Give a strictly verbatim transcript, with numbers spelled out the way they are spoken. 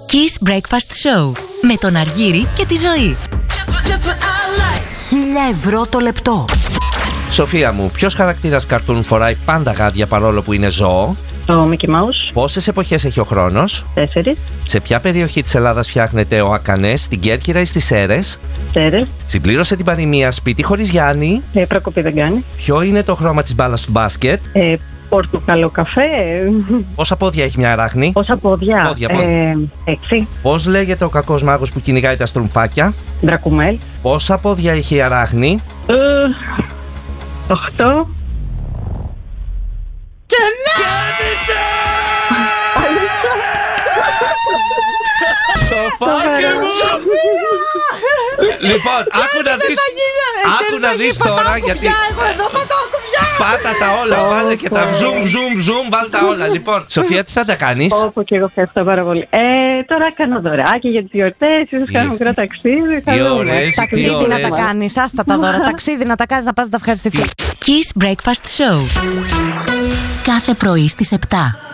Kiss Breakfast Show με τον Αργύρη και τη Ζωή. Χίλια ευρώ το λεπτό. Σοφία μου, ποιος χαρακτήρας καρτούν φοράει πάντα γάντια παρόλο που είναι ζώο? Το Mickey Mouse. Πόσες εποχές έχει ο χρόνος? Τέσσερις. Σε ποια περιοχή της Ελλάδας φτιάχνεται ο Ακανές, στην Κέρκυρα ή στις Σέρρες? Σέρρες. Συμπλήρωσε την παροιμία σπίτι χωρίς Γιάννη. Ε, προκοπή δεν κάνει. Ποιο είναι το χρώμα της μπάλας του μπάσκετ? Ε, πορτοκαλό καφέ. Πόσα πόδια έχει μια αράχνη? Πόσα πόδια? Πόδια, πόδια. Ε, έξι. Πώς λέγεται ο κακός μάγος που κυνηγάει τα στρουμφάκια? Ντρακουμέλ. Πόσα πόδια έχει η αράχνη? Ε, οχτώ. Και κέρδισε! Σοφάκι μου! Λοιπόν, άκου να δεις. Άκου να δεις τώρα, γιατί Εγώ εδώ πατάω κουμπιά. πάτα τα όλα, βάλε και τα zoom, zoom, zoom, βάλε τα όλα. Λοιπόν, Σοφία, τι θα τα κάνεις? Όπου και εγώ ευχαριστώ πάρα πολύ. Ε, τώρα κάνω δωράκι για τις γιορτές, ίσως κάνω μικρό ταξίδι. θα Τι δούμε. ωραίες, τι Ταξίδι να τα ωραίες. κάνεις, άστα τα δώρα. Ταξίδι να τα κάνεις, να πας να τα ευχαριστηθείς. Kiss Breakfast Show. Κάθε πρωί στις επτά.